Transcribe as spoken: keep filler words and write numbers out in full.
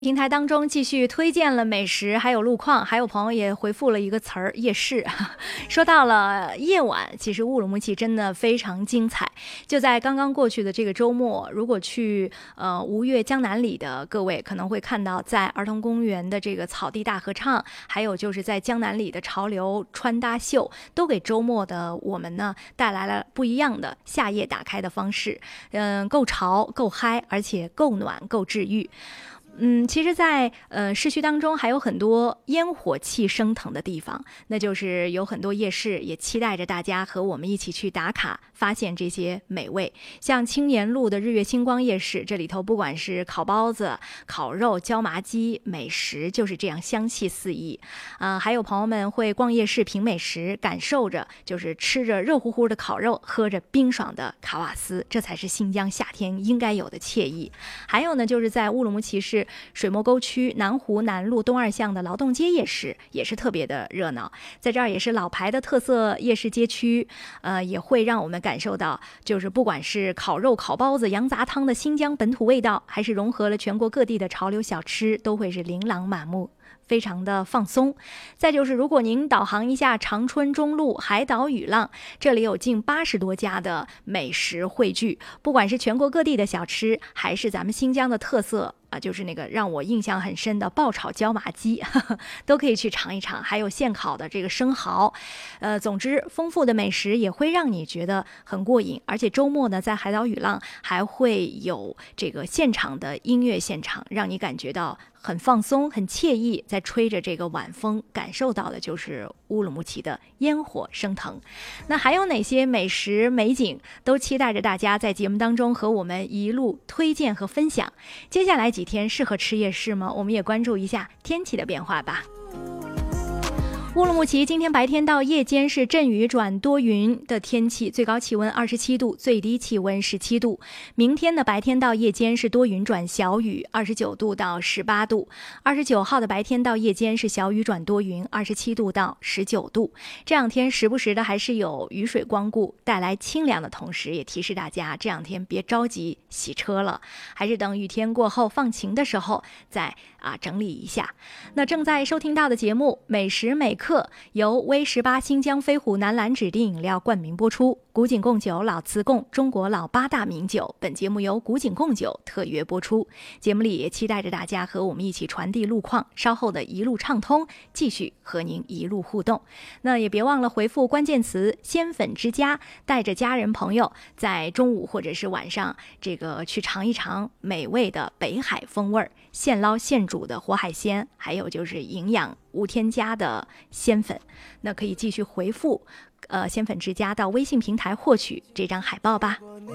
平台当中继续推荐了美食，还有路况，还有朋友也回复了一个词儿夜市。说到了夜晚，其实乌鲁木齐真的非常精彩。就在刚刚过去的这个周末，如果去呃吴越江南里的各位可能会看到，在儿童公园的这个草地大合唱，还有就是在江南里的潮流穿搭秀，都给周末的我们呢带来了不一样的夏夜打开的方式。嗯，够潮，够嗨，而且够暖，够治愈。嗯，其实在，呃市区当中还有很多烟火气升腾的地方，那就是有很多夜市也期待着大家和我们一起去打卡，发现这些美味。像青年路的日月星光夜市，这里头不管是烤包子、烤肉、椒麻鸡，美食就是这样香气四溢。啊、呃，还有朋友们会逛夜市品美食，感受着就是吃着热乎乎的烤肉，喝着冰爽的卡瓦斯，这才是新疆夏天应该有的惬意。还有呢，就是在乌鲁木齐市水磨沟区南湖南路东二巷的劳动街夜市也是特别的热闹，在这儿也是老牌的特色夜市街区，呃，也会让我们感受到，就是不管是烤肉、烤包子、羊杂汤的新疆本土味道，还是融合了全国各地的潮流小吃，都会是琳琅满目，非常的放松。再就是如果您导航一下长春中路海岛雨浪，这里有近八十多家的美食汇聚，不管是全国各地的小吃，还是咱们新疆的特色啊，就是那个让我印象很深的爆炒椒麻鸡，呵呵，都可以去尝一尝。还有现烤的这个生蚝，呃，总之丰富的美食也会让你觉得很过瘾。而且周末呢，在海岛雨浪还会有这个现场的音乐现场，让你感觉到很放松、很惬意，在吹着这个晚风，感受到的就是乌鲁木齐的烟火升腾。那还有哪些美食美景，都期待着大家在节目当中和我们一路推荐和分享。接下来几天适合吃夜市吗？我们也关注一下天气的变化吧。乌鲁木齐今天白天到夜间是阵雨转多云的天气，最高气温二十七度，最低气温十七度。明天的白天到夜间是多云转小雨，二十九度到十八度。二十九号的白天到夜间是小雨转多云，二十七度到十九度。这两天时不时的还是有雨水光顾，带来清凉的同时，也提示大家这两天别着急洗车了，还是等雨天过后放晴的时候再啊整理一下。那正在收听到的节目美食美课由 V 十八 新疆飞虎南蓝指定饮料冠名播出，古井贡酒、老瓷贡中国老八大名酒，本节目由古井贡酒特约播出。节目里也期待着大家和我们一起传递路况，稍后的一路畅通继续和您一路互动。那也别忘了回复关键词鲜粉之家，带着家人朋友在中午或者是晚上这个去尝一尝美味的北海风味，现捞现煮的活海鲜，还有就是营养无添加的鲜粉。那可以继续回复呃鲜粉之家到微信平台获取这张海报吧。